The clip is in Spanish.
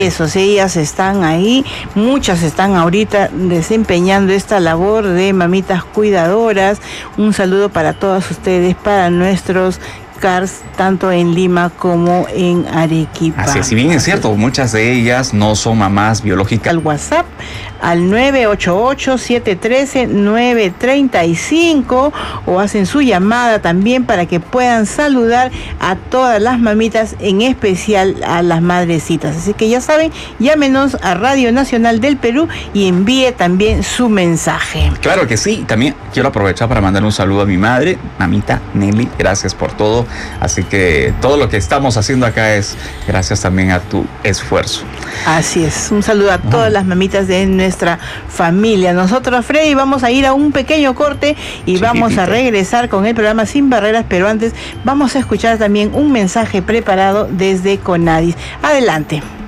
Ellas están ahí, muchas están ahorita desempeñando esta labor de mamitas cuidadoras. Un saludo para todas ustedes, para nuestros CARS, tanto en Lima como en Arequipa. Así es, si bien es cierto, muchas de ellas no son mamás biológicas. Al WhatsApp, al 988-713-935, o hacen su llamada también para que puedan saludar a todas las mamitas, en especial a las madrecitas. Así que ya saben, llámenos a Radio Nacional del Perú y envíe también su mensaje. Claro que sí, también quiero aprovechar para mandar un saludo a mi madre, mamita Nelly, gracias por todo. Así que todo lo que estamos haciendo acá es gracias también a tu esfuerzo. Así es, un saludo a todas las mamitas de nuestra familia. Nosotros, Freddy, vamos a ir a un pequeño corte y vamos a regresar con el programa Sin Barreras, pero antes vamos a escuchar también un mensaje preparado desde CONADIS. Adelante.